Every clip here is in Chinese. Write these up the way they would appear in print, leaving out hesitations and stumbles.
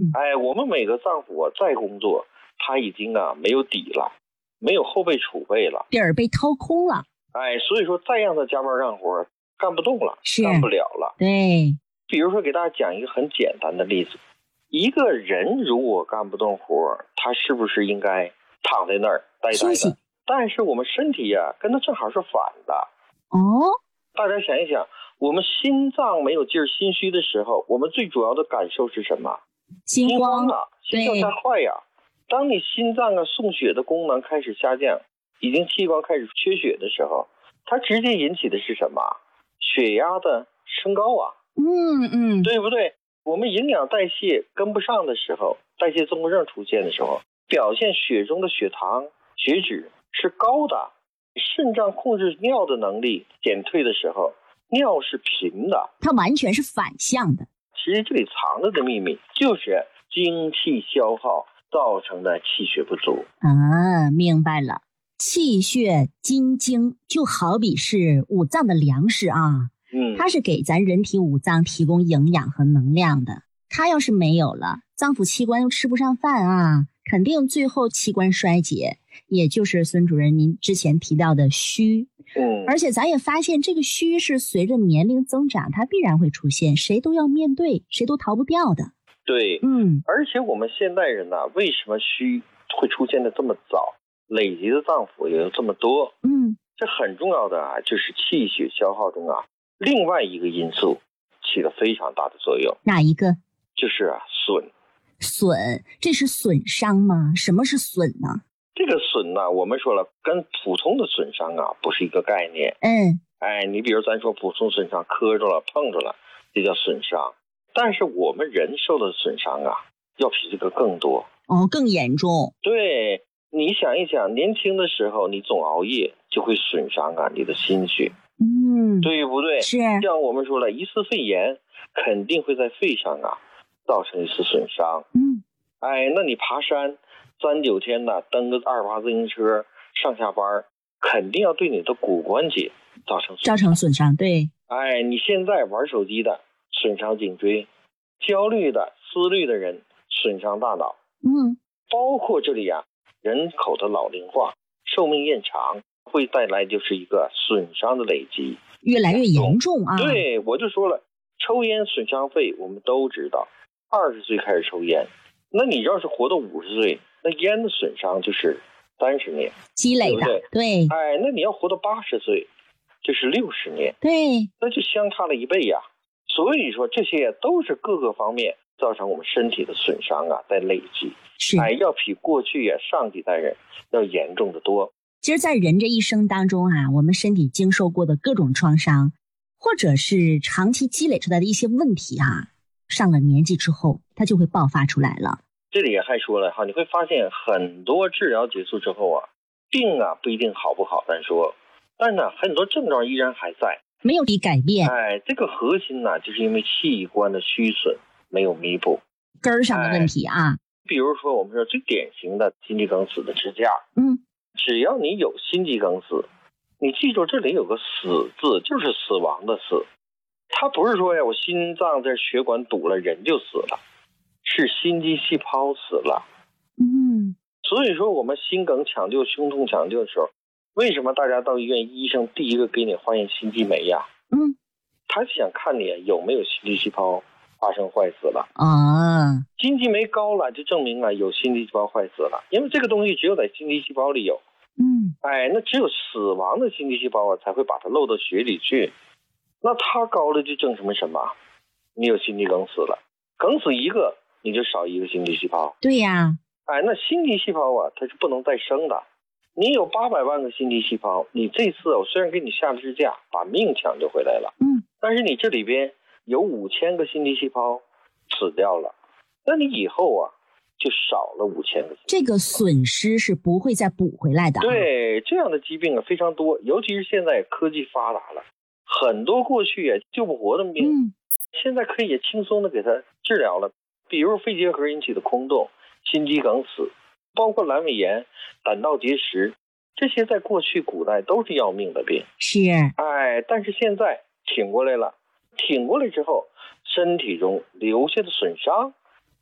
我们每个脏腑再工作，他已经没有底了，没有后备储备了， 底儿被掏空了。 所以说再让他加班干活，干不动了，干不了了。 对， 比如说给大家讲一个很简单的例子，一个人如果干不动活，他是不是应该躺在那儿呆呆的？但是我们身体跟他正好是反的。大家想一想，我们心脏没有劲儿、心虚的时候，我们最主要的感受是什么？ 心慌心跳加快呀。当你心脏送血的功能开始下降，已经器官开始缺血的时候，它直接引起的是什么？血压的升高啊。对不对？我们营养代谢跟不上的时候，代谢综合症出现的时候，表现血中的血糖、血脂是高的，肾脏控制尿的能力减退的时候，尿是平的， 它完全是反向的。 其实这里藏着的秘密就是精气消耗造成的气血不足。 明白了。气血津精就好比是五脏的粮食啊，它是给咱人体五脏提供营养和能量的。它要是没有了，脏腑器官又吃不上饭啊，肯定最后器官衰竭，也就是孙主任您之前提到的虚。而且咱也发现这个虚是随着年龄增长它必然会出现，谁都要面对，谁都逃不掉的。 对，而且我们现代人为什么虚会出现的这么早，累积的脏腑也有这么多？这很重要的就是气血消耗中另外一个因素起了非常大的作用。 哪一个？ 就是损。 这是损伤吗？什么是损呢？ 这个损我们说了，跟普通的损伤不是一个概念。你比如咱说普通损伤，磕着了、碰着了，这叫损伤。但是我们人受的损伤要比这个更多。 更严重。 对，你想一想，年轻的时候你总熬夜，就会损伤你的心血。对不对？ 是。 像我们说了，一次肺炎肯定会在肺上造成一次损伤。那你爬山3、9天蹬个2、8自行车上下班，肯定要对你的骨关节造成损伤。对。 你现在玩手机的损伤颈椎，焦虑的、思虑的人损伤大脑。包括这里人口的老龄化、寿命延长，会带来就是一个损伤的累积， 越来越严重对，我就说了，抽烟损伤肺，我们都知道，20岁开始抽烟，那你要是活到50岁，那烟的损伤就是30年积累的。对。 那你要活到80岁，这是60年。 对。 那就相差了1倍呀。所以说这些都是各个方面造成我们身体的损伤在累积。 是。 要比过去上几代人要严重的多。 其实在人这一生当中我们身体经受过的各种创伤，或者是长期积累出来的一些问题上了年纪之后它就会爆发出来了。 这里还说了你会发现很多治疗结束之后病不一定好不好单说，但是很多症状依然还在， 没有改变。 这个核心就是因为器官的虚损没有弥补， 根儿上的问题比如说我们说最典型的心肌梗死的支架，只要你有心肌梗死，你记住这里有个死字，就是死亡的死。它不是说我心脏这血管堵了人就死了，是心肌细胞死了。所以说我们心梗抢救、胸痛抢救的时候，为什么大家到医院，医生第一个给你化验心肌酶他想看你有没有心肌细胞发生坏死了心肌酶高了就证明有心肌细胞坏死了，因为这个东西只有在心肌细胞里有。那只有死亡的心肌细胞才会把它漏到血里去。那它高了就证明什么？你有心肌梗死了，梗死一个你就少一个心肌细胞。 对呀。 那心肌细胞它是不能再生的。你有800万个心肌细胞，你这次我虽然给你下了支架，把命抢救回来了，但是你这里边有5000个心肌细胞死掉了，那你以后就少了5000个。 这个损失是不会再补回来的。 对，这样的疾病非常多，尤其是现在科技发达了，很多过去救不活的病，现在可以也轻松的给它治疗了。比如肺结核引起的空洞、心肌梗死，包括阑尾炎、胆道结石，这些在过去古代都是要命的病。 是。 但是现在挺过来了，挺过来之后，身体中留下的损伤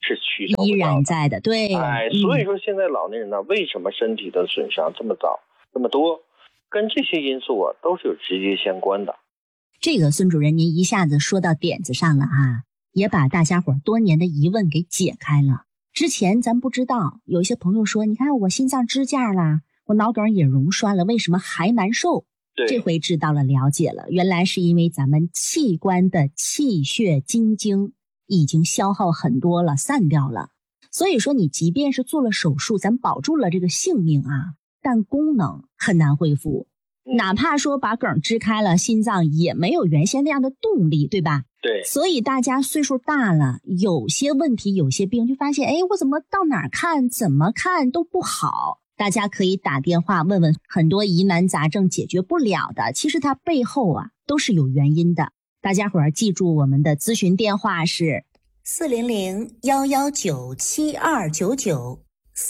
是取消不依掉的， 然在的，对。 所以说现在老年人呢，为什么身体的损伤这么早这么多，跟这些因素啊都是有直接相关的。 这个孙主任您一下子说到点子上了哈，也把大家伙多年的疑问给解开了。之前咱不知道，有一些朋友说，你看我心脏支架啦，我脑梗也溶栓了，为什么还难受？这回知道了，了解了，原来是因为咱们器官的气血精精已经消耗很多了，散掉了。所以说你即便是做了手术，咱保住了这个性命啊，但功能很难恢复。哪怕说把梗支开了，心脏也没有原先那样的动力，对吧？ 对。 所以大家岁数大了，有些问题有些病就发现，我怎么到哪儿看怎么看都不好。大家可以打电话问问，很多疑难杂症解决不了的，其实它背后啊都是有原因的。大家伙儿记住，我们的咨询电话是400-119-7299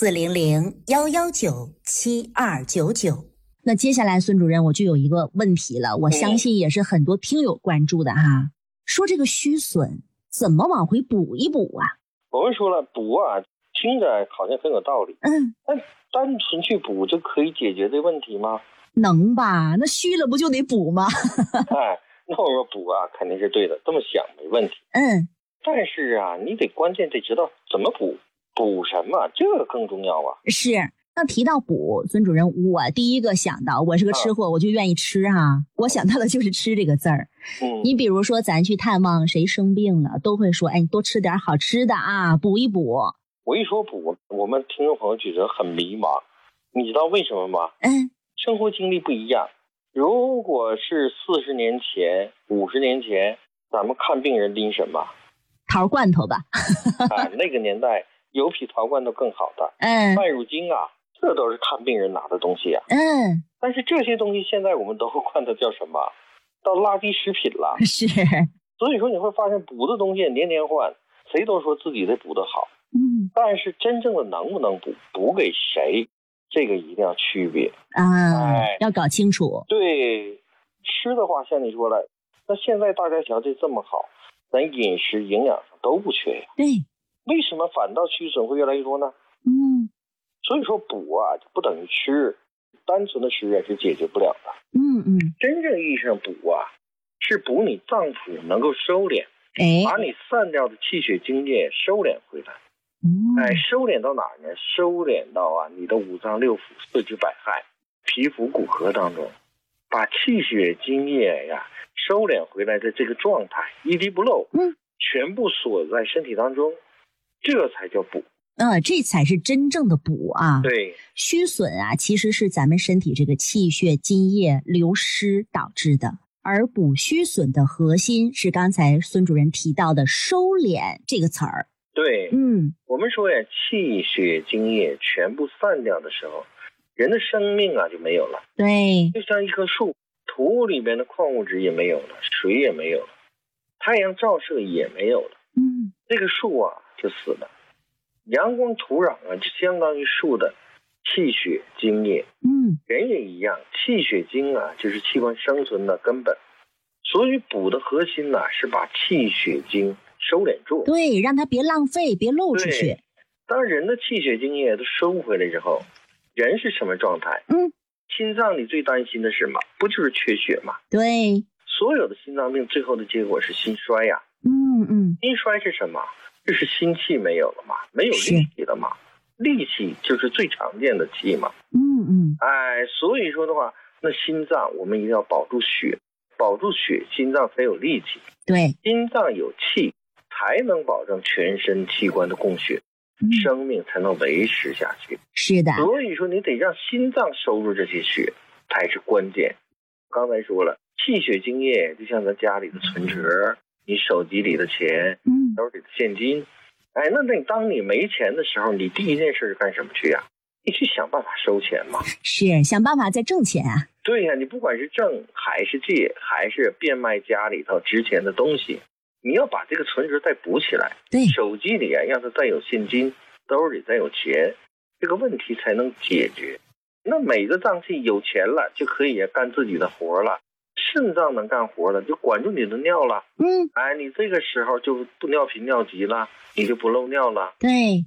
400-119-7299。那接下来孙主任我就有一个问题了，我相信也是很多听友关注的哈，说这个虚损怎么往回补一补啊？ 我们说了，补啊听着好像很有道理，但单纯去补就可以解决这问题吗？ 能吧，那虚了不就得补吗？ 那我说补啊肯定是对的，这么想没问题。但是啊你关键得知道怎么补，补什么，这个更重要啊。 是，那提到补，孙主任我第一个想到，我是个吃货，我就愿意吃哈，我想到的就是吃这个字儿。你比如说咱去探望谁生病了，都会说，你多吃点好吃的啊，补一补。 我一说补，我们听众朋友觉得很迷茫，你知道为什么吗？生活经历不一样。如果是40年前、50年前，咱们看病人拎什么？ 桃罐头吧。 那个年代有比桃罐头更好的。麦乳精啊，这都是看病人拿的东西啊。但是这些东西现在我们都管它叫什么？到垃圾食品了。 是。 所以说你会发现补的东西年年换，谁都说自己的补得好。但是真正的能不能补，补给谁，这个一定要区别要搞清楚。 对，吃的话像你说了，那现在大家条件这么好，咱饮食营养上都不缺呀。 对， 为什么反倒虚损会越来越多呢？所以说补啊就不等于吃，单纯的吃也是解决不了的。真正意义上补啊，是补你脏腑能够收敛，把你散掉的气血精液收敛回来。收敛到哪儿呢？收敛到啊你的五脏六腑、四肢百骸、皮肤骨骼当中，把气血精液呀收敛回来的这个状态一滴不漏，全部锁在身体当中，这才叫补。 这才是真正的补啊。 对， 虚损啊其实是咱们身体这个气血津液流失导致的，而补虚损的核心是刚才孙主任提到的收敛这个词儿。 对，我们说呀，气血精液全部散掉的时候，人的生命啊就没有了。 对， 就像一棵树，土里面的矿物质也没有了，水也没有了，太阳照射也没有了，这个树啊就死了。阳光土壤啊就相当于树的气血精液。人也一样，气血精啊就是器官生存的根本，所以补的核心呢是把气血精收敛住， 对，让它别浪费，别漏出去。 当人的气血精液都收回来之后，人是什么状态？心脏你最担心的是什么？不就是缺血吗？ 对， 所有的心脏病最后的结果是心衰呀。心衰是什么？就是心气没有了嘛，没有力气了嘛。力气就是最常见的气嘛。所以说的话，那心脏我们一定要保住血，保住血，心脏才有力气。 对， 心脏有气，才能保证全身器官的供血，生命才能维持下去。 是的， 所以说你得让心脏收入这些血才是关键。刚才说了，气血精液就像咱家里的存折，你手机里的钱，兜里的现金。那当你没钱的时候，你第一件事是干什么去呀？你去想办法收钱嘛。 是，想办法再挣钱啊。 对呀，你不管是挣还是借，还是变卖家里头值钱的东西，你要把这个存折再补起来。 对， 手机里啊让它再有现金，兜里再有钱，这个问题才能解决。那每个脏器有钱了就可以干自己的活了， 肾脏能干活了，就管住你的尿了。你这个时候就不尿频尿急了，你就不漏尿了。 对。